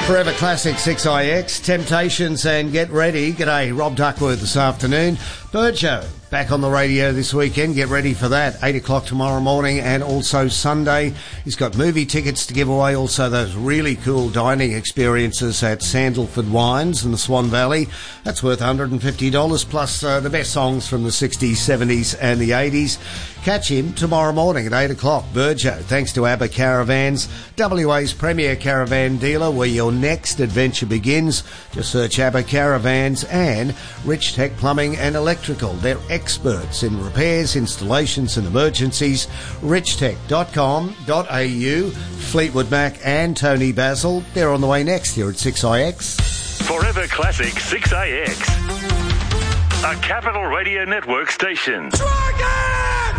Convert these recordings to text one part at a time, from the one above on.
Forever Classic 6IX, Temptations and Get Ready. G'day, Rob Duckworth this afternoon. Burjo back on the radio this weekend. Get ready for that. 8 o'clock tomorrow morning and also Sunday. He's got movie tickets to give away. Also those really cool dining experiences at Sandalford Wines in the Swan Valley. That's worth $150 plus the best songs from the 60s, 70s and the 80s. Catch him tomorrow morning at 8 o'clock. Burjo, thanks to ABBA Caravans, WA's premier caravan dealer where your next adventure begins. Just search ABBA Caravans and Rich Tech Plumbing and Electrical. They're experts in repairs, installations and emergencies. richtech.com.au. Fleetwood Mac and Tony Basil. They're on the way next here at 6IX. Forever Classic 6IX. A Capital Radio Network station. Dragon!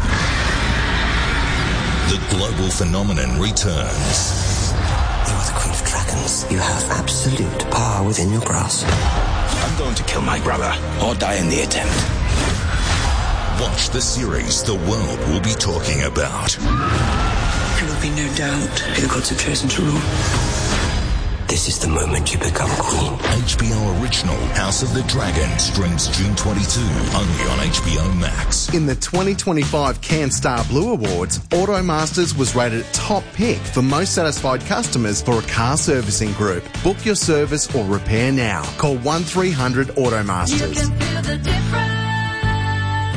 The global phenomenon returns. You are the Queen of Dragons. You have absolute power within your grasp. I'm going to kill my brother, or die in the attempt. Watch the series the world will be talking about. There will be no doubt who the gods have chosen to rule. This is the moment you become queen. HBO original House of the Dragon streams June 22, only on HBO Max. In the 2025 CanStar Blue Awards, Automasters was rated top pick for most satisfied customers for a car servicing group. Book your service or repair now. Call 1300 Automasters.